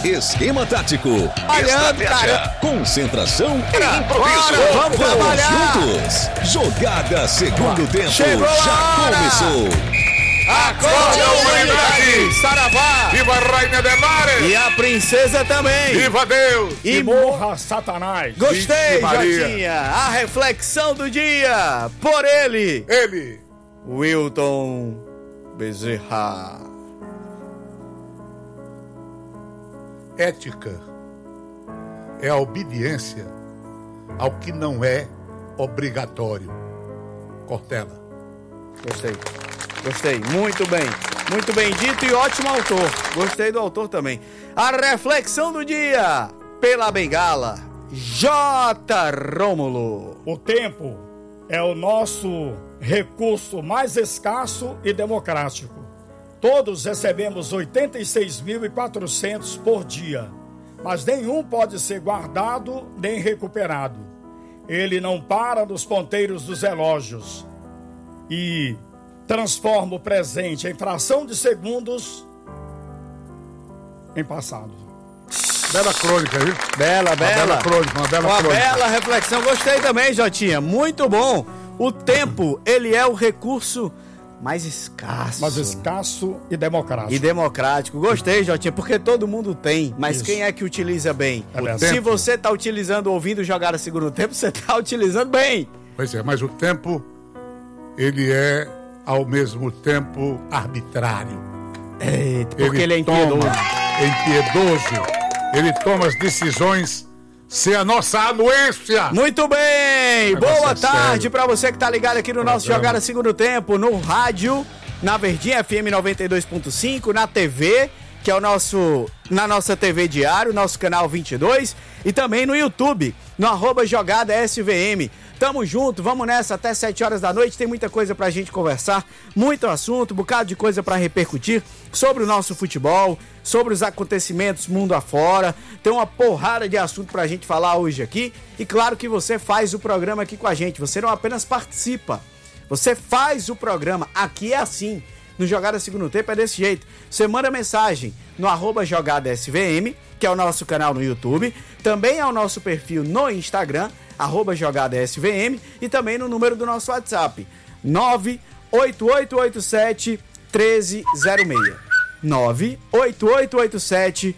Esquema tático. Olhando, cara. Concentração e improviso. Vamos trabalhar. Juntos. Jogada segundo tempo. Chegou a Já hora. começou. Acorda, humanidade! Saravá! Viva a Rainha de Mares! E a princesa também! Viva Deus! E morra Satanás! Gostei, Vixe Maria. Jotinha! A reflexão do dia! Por ele! Ele! Wilton Bezerra. Ética é a obediência ao que não é obrigatório. Cortella. Gostei, muito bem dito e ótimo autor, gostei do autor também. A reflexão do dia, pela bengala, J. Rômulo. O tempo é o nosso recurso mais escasso e democrático. Todos recebemos 86.400 por dia, mas nenhum pode ser guardado nem recuperado. Ele não para nos ponteiros dos relógios e transforma o presente em fração de segundos em passado. Bela crônica, viu? Bela crônica, uma bela Uma crônica. bela reflexão, gostei também, Jotinha, muito bom. O tempo, ele é o recurso mais escasso. Mas escasso e democrático. E democrático. Gostei, Jotinha, porque todo mundo tem, mas Isso. quem é que utiliza bem? É verdade. Se você tá utilizando, ouvindo jogar a segundo tempo, você tá utilizando bem. Pois é, mas o tempo, ele é, ao mesmo tempo, arbitrário. Eita, porque ele é impiedoso. Ele toma as decisões sem a nossa anuência. Muito bem! Negócio Boa é tarde sério. pra você que tá ligado aqui no nosso Programa. Jogada Segundo Tempo, no rádio, na Verdinha FM 92.5, na TV, que é na nossa TV Diário, nosso canal 22, e também no YouTube, no @JogadaSVM. Tamo junto, vamos nessa até 7 horas da noite, tem muita coisa pra gente conversar, muito assunto, um bocado de coisa pra repercutir sobre o nosso futebol, sobre os acontecimentos mundo afora, tem uma porrada de assunto pra gente falar hoje aqui, e claro que você faz o programa aqui com a gente, você não apenas participa, você faz o programa, aqui é assim, no Jogada Segundo Tempo é desse jeito, você manda mensagem no @JogadaSVM, que é o nosso canal no YouTube, também é o nosso perfil no Instagram, @JogadaSVM, e também no número do nosso WhatsApp, 98887 1306. 98887